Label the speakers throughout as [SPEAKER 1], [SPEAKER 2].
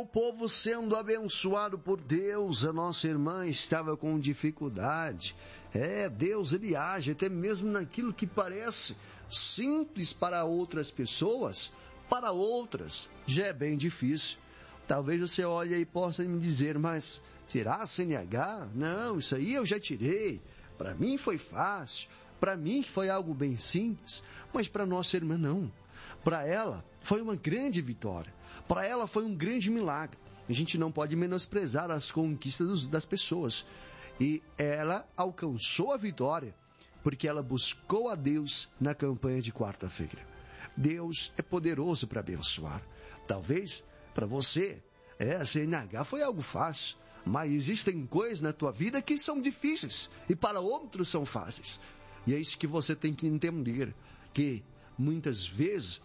[SPEAKER 1] o povo sendo abençoado por Deus, a nossa irmã estava com dificuldade. Deus, ele age até mesmo naquilo que parece simples para outras pessoas, para outras já é bem difícil. Talvez você olhe e possa me dizer, mas tirar a CNH? Não, isso aí eu já tirei. Para mim foi fácil, para mim foi algo bem simples, mas para nossa irmã não. Para ela foi uma grande vitória, para ela foi um grande milagre. A gente não pode menosprezar as conquistas das pessoas. E ela alcançou a vitória porque ela buscou a Deus na campanha de quarta-feira. Deus é poderoso para abençoar. Talvez para você, a CNH foi algo fácil, mas existem coisas na tua vida que são difíceis e para outros são fáceis. E é isso que você tem que entender, que muitas vezes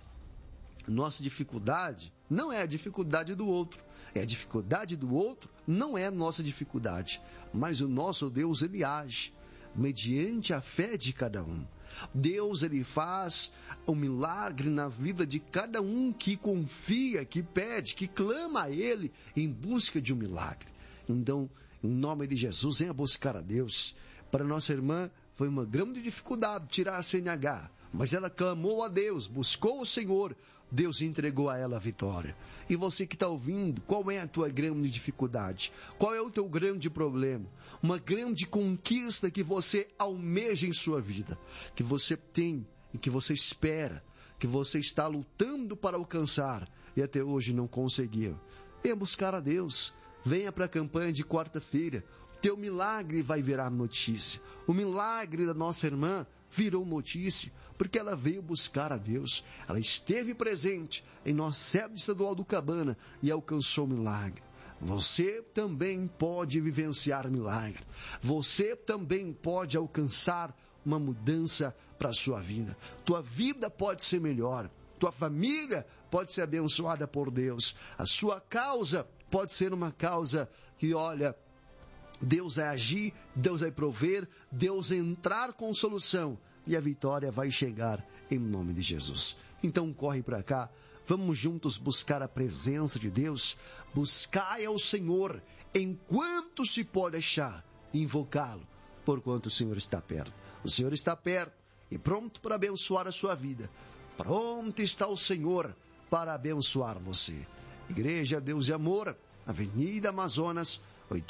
[SPEAKER 1] nossa dificuldade não é a dificuldade do outro. A dificuldade do outro não é a nossa dificuldade. Mas o nosso Deus, ele age mediante a fé de cada um. Deus, ele faz um milagre na vida de cada um que confia, que pede, que clama a ele em busca de um milagre. Então, em nome de Jesus, venha buscar a Deus. Para nossa irmã, foi uma grande dificuldade tirar a CNH, mas ela clamou a Deus, buscou o Senhor, Deus entregou a ela a vitória. E você que está ouvindo, qual é a tua grande dificuldade? Qual é o teu grande problema? Uma grande conquista que você almeja em sua vida, que você tem e que você espera, que você está lutando para alcançar e até hoje não conseguiu. Venha buscar a Deus, venha para a campanha de quarta-feira. Teu milagre vai virar notícia. O milagre da nossa irmã virou notícia, porque ela veio buscar a Deus. Ela esteve presente em nossa sede estadual do Cabana e alcançou o milagre. Você também pode vivenciar milagre. Você também pode alcançar uma mudança para a sua vida. Tua vida pode ser melhor. Tua família pode ser abençoada por Deus. A sua causa pode ser uma causa que, Deus vai agir, Deus vai prover, Deus vai entrar com solução e a vitória vai chegar em nome de Jesus. Então corre para cá, vamos juntos buscar a presença de Deus, buscai ao Senhor enquanto se pode achar, invocá-lo, porquanto o Senhor está perto. O Senhor está perto e pronto para abençoar a sua vida. Pronto está o Senhor para abençoar você. Igreja Deus e Amor, Avenida Amazonas,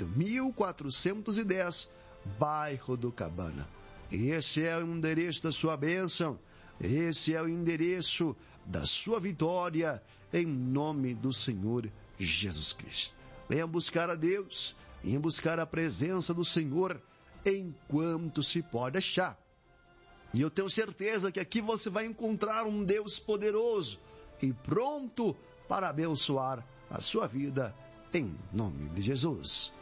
[SPEAKER 1] 8.410, bairro do Cabana. Esse é o endereço da sua bênção. Esse é o endereço da sua vitória, em nome do Senhor Jesus Cristo. Venha buscar a Deus, venha buscar a presença do Senhor, enquanto se pode achar. E eu tenho certeza que aqui você vai encontrar um Deus poderoso e pronto para abençoar a sua vida, em nome de Jesus.